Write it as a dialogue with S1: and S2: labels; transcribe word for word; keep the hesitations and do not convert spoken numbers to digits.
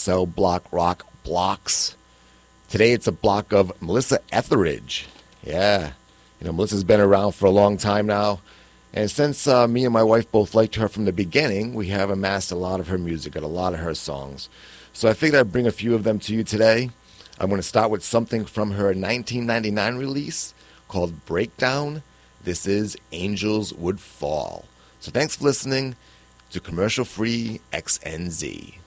S1: cell block rock blocks. Today it's a block of Melissa Etheridge. Yeah, you know, Melissa's been around for a long time now. And since uh, me and my wife both liked her from the beginning, we have amassed a lot of her music and a lot of her songs. So I figured I'd bring a few of them to you today. I'm going to start with something from her nineteen ninety-nine release called Breakdown. This is Angels Would Fall. So thanks for listening to Commercial Free X N Z.